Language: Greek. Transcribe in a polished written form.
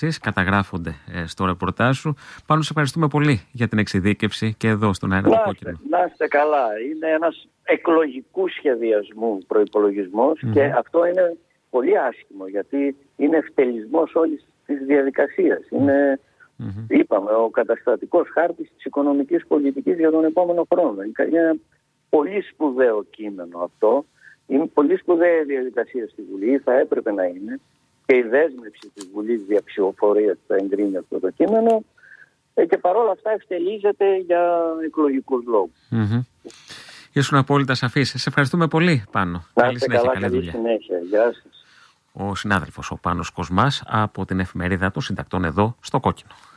διαδικασίες καταγράφονται στο ρεπορτάζ σου. Πάνω σε ευχαριστούμε πολύ για την εξειδίκευση και εδώ στον αέρα του Κόκκινο. Να είστε καλά. Είναι ένας εκλογικού σχεδιασμού προϋπολογισμός και αυτό είναι πολύ άσχημο, γιατί είναι ευτελισμός όλης της διαδικασίας. Είναι, είπαμε, ο καταστατικός χάρτης της οικονομικής πολιτικής για τον επόμενο χρόνο. Είναι ένα πολύ σπουδαίο κείμενο αυτό. Είναι πολύ σπουδαία διαδικασία στη Βουλή, θα έπρεπε να είναι, και η δέσμευση της Βουλής δια ψηφοφορίας θα εγκρίνει αυτό το κείμενο, και παρόλα αυτά ευτελίζεται για εκλογικούς λόγους. Ήσουν απόλυτα σαφής. Σε ευχαριστούμε πολύ, Πάνο. Καλή συνέχεια, καλή δουλειά. Γεια σας. Ο συνάδελφος ο Πάνος Κοσμάς από την εφημερίδα των Συντακτών εδώ στο Κόκκινο.